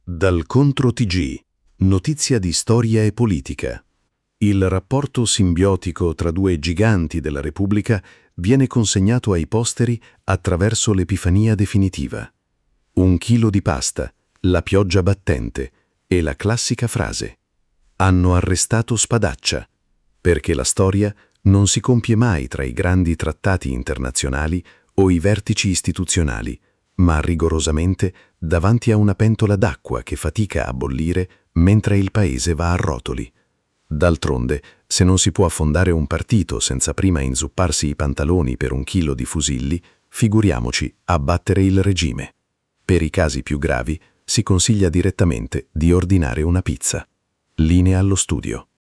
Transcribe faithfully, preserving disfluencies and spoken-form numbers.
Dal Contro T G, notizia di storia e politica. Il rapporto simbiotico tra due giganti della Repubblica viene consegnato ai posteri attraverso l'epifania definitiva. Un chilo di pasta, la pioggia battente e la classica frase: hanno arrestato Spadaccia, perché la storia non si compie mai tra i grandi trattati internazionali o i vertici istituzionali, ma rigorosamente davanti a una pentola d'acqua che fatica a bollire mentre il paese va a rotoli. D'altronde, se non si può affondare un partito senza prima inzupparsi i pantaloni per un chilo di fusilli, figuriamoci abbattere il regime. Per i casi più gravi si consiglia direttamente di ordinare una pizza. Linea allo studio.